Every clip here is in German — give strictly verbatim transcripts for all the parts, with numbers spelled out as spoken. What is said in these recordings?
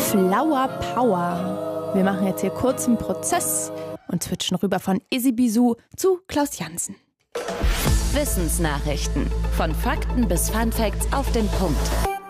Flower Power. Wir machen jetzt hier kurz einen Prozess und switchen rüber von Izzy Bisou zu Klaus Jansen. Wissensnachrichten. Von Fakten bis Funfacts auf den Punkt.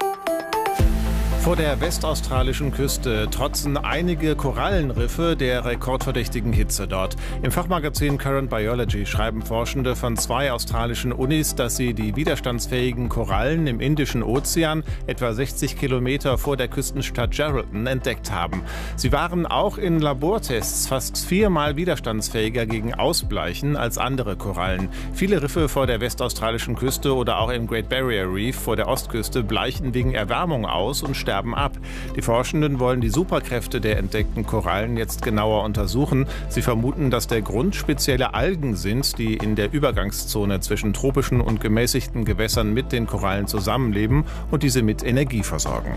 Vor der westaustralischen Küste trotzen einige Korallenriffe der rekordverdächtigen Hitze dort. Im Fachmagazin Current Biology schreiben Forschende von zwei australischen Unis, dass sie die widerstandsfähigen Korallen im Indischen Ozean etwa sechzig Kilometer vor der Küstenstadt Geraldton entdeckt haben. Sie waren auch in Labortests fast viermal widerstandsfähiger gegen Ausbleichen als andere Korallen. Viele Riffe vor der westaustralischen Küste oder auch im Great Barrier Reef vor der Ostküste bleichen wegen Erwärmung aus und sterben ab. Die Forschenden wollen die Superkräfte der entdeckten Korallen jetzt genauer untersuchen. Sie vermuten, dass der Grund spezielle Algen sind, die in der Übergangszone zwischen tropischen und gemäßigten Gewässern mit den Korallen zusammenleben und diese mit Energie versorgen.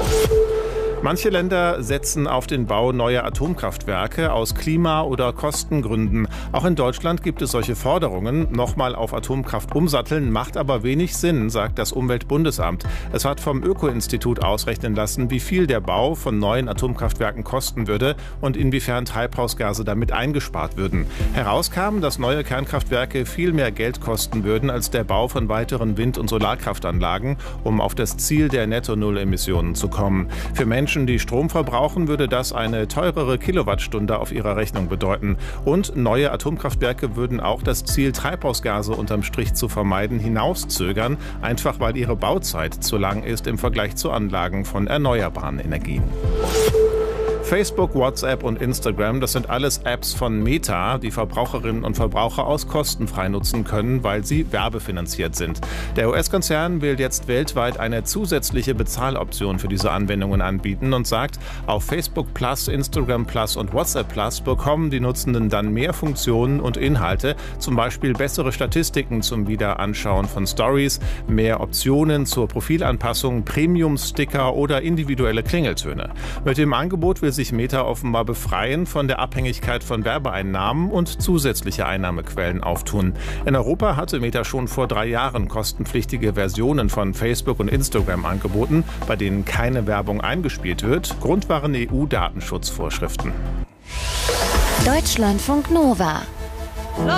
Manche Länder setzen auf den Bau neuer Atomkraftwerke aus Klima- oder Kostengründen. Auch in Deutschland gibt es solche Forderungen. Nochmal auf Atomkraft umsatteln macht aber wenig Sinn, sagt das Umweltbundesamt. Es hat vom Öko-Institut ausrechnen lassen, wie viel der Bau von neuen Atomkraftwerken kosten würde und inwiefern Treibhausgase damit eingespart würden. Herauskam, dass neue Kernkraftwerke viel mehr Geld kosten würden als der Bau von weiteren Wind- und Solarkraftanlagen, um auf das Ziel der Netto-Null-Emissionen zu kommen. Für Menschen, die Strom verbrauchen, würde das eine teurere Kilowattstunde auf ihrer Rechnung bedeuten. Und neue Atomkraftwerke würden auch das Ziel, Treibhausgase unterm Strich zu vermeiden, hinauszögern, einfach weil ihre Bauzeit zu lang ist im Vergleich zu Anlagen von erneuerbaren Energien. Facebook, WhatsApp und Instagram, das sind alles Apps von Meta, die Verbraucherinnen und Verbraucher aus kostenfrei nutzen können, weil sie werbefinanziert sind. Der U S-Konzern will jetzt weltweit eine zusätzliche Bezahloption für diese Anwendungen anbieten und sagt, auf Facebook Plus, Instagram Plus und WhatsApp Plus bekommen die Nutzenden dann mehr Funktionen und Inhalte, zum Beispiel bessere Statistiken zum Wiederanschauen von Stories, mehr Optionen zur Profilanpassung, Premium-Sticker oder individuelle Klingeltöne. Mit dem Angebot will sich Meta offenbar befreien von der Abhängigkeit von Werbeeinnahmen und zusätzliche Einnahmequellen auftun. In Europa hatte Meta schon vor drei Jahren kostenpflichtige Versionen von Facebook und Instagram angeboten, bei denen keine Werbung eingespielt wird. Grund waren E U-Datenschutzvorschriften. Deutschlandfunk Nova